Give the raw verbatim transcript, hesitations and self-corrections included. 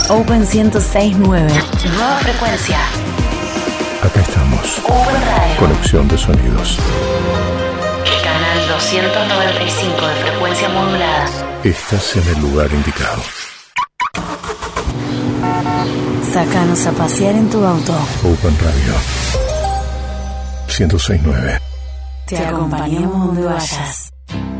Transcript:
Open ciento seis punto nueve. Nueva frecuencia. Acá estamos. Open Radio. Conexión de sonidos. Canal doscientos noventa y cinco de frecuencia modulada. Estás en el lugar indicado. Sácanos a pasear en tu auto. Open Radio ciento seis punto nueve. Te acompañamos donde vayas.